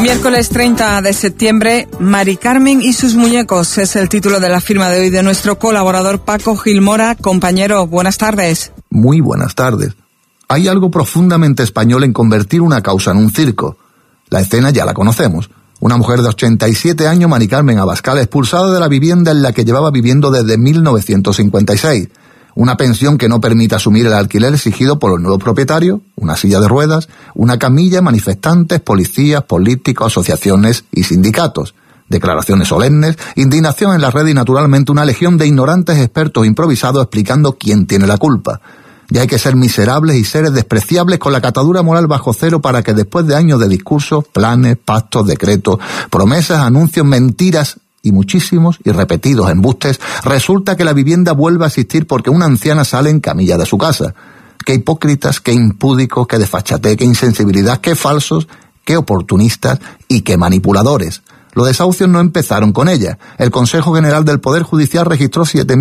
Miércoles 30 de septiembre, Mari Carmen y sus muñecos es el título de la firma de hoy de nuestro colaborador Paco Gil Mora. Compañero, buenas tardes. Muy buenas tardes. Hay algo profundamente español en convertir una causa en un circo. La escena ya la conocemos. Una mujer de 87 años, Mari Carmen Abascal, expulsada de la vivienda en la que llevaba viviendo desde 1956. Una pensión que no permite asumir el alquiler exigido por los nuevos propietarios, una silla de ruedas, una camilla, manifestantes, policías, políticos, asociaciones y sindicatos. Declaraciones solemnes, indignación en la red y naturalmente una legión de ignorantes expertos improvisados explicando quién tiene la culpa. Ya hay que ser miserables y seres despreciables con la catadura moral bajo cero para que después de años de discursos, planes, pactos, decretos, promesas, anuncios, mentiras y muchísimos y repetidos embustes, resulta que la vivienda vuelve a existir porque una anciana sale en camilla de su casa. Qué hipócritas, qué impúdicos, qué desfachatez, qué insensibilidad, qué falsos, qué oportunistas y qué manipuladores. Los desahucios no empezaron con ella. El Consejo General del Poder Judicial registró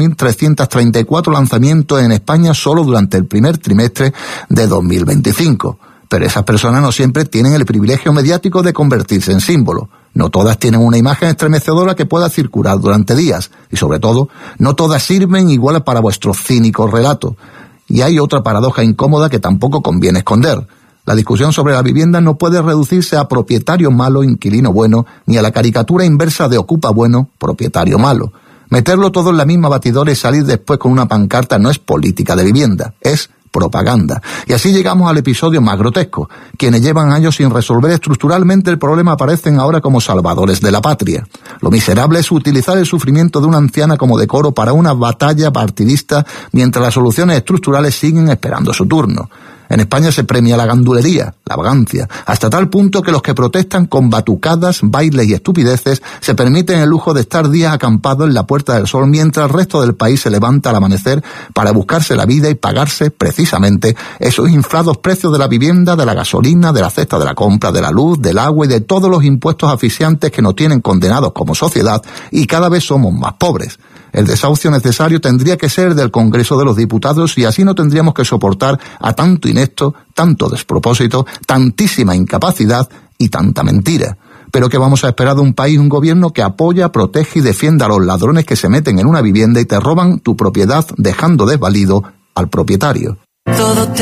7.334 lanzamientos en España solo durante el primer trimestre de 2025. Pero esas personas no siempre tienen el privilegio mediático de convertirse en símbolo. No todas tienen una imagen estremecedora que pueda circular durante días. Y sobre todo, no todas sirven igual para vuestros cínicos relatos. Y hay otra paradoja incómoda que tampoco conviene esconder. La discusión sobre la vivienda no puede reducirse a propietario malo, inquilino bueno, ni a la caricatura inversa de ocupa bueno, propietario malo. Meterlo todo en la misma batidora y salir después con una pancarta no es política de vivienda, es propaganda. Y así llegamos al episodio más grotesco. Quienes llevan años sin resolver estructuralmente el problema aparecen ahora como salvadores de la patria. Lo miserable es utilizar el sufrimiento de una anciana como decoro para una batalla partidista mientras las soluciones estructurales siguen esperando su turno. En España se premia la gandulería, la vagancia, hasta tal punto que los que protestan con batucadas, bailes y estupideces se permiten el lujo de estar días acampados en la Puerta del Sol mientras el resto del país se levanta al amanecer para buscarse la vida y pagarse, precisamente, esos inflados precios de la vivienda, de la gasolina, de la cesta de la compra, de la luz, del agua y de todos los impuestos asfixiantes que nos tienen condenados como sociedad y cada vez somos más pobres. El desahucio necesario tendría que ser del Congreso de los Diputados y así no tendríamos que soportar a tanto inepto, tanto despropósito, tantísima incapacidad y tanta mentira. Pero ¿qué vamos a esperar de un país, un gobierno que apoya, protege y defienda a los ladrones que se meten en una vivienda y te roban tu propiedad dejando desvalido al propietario? Todo te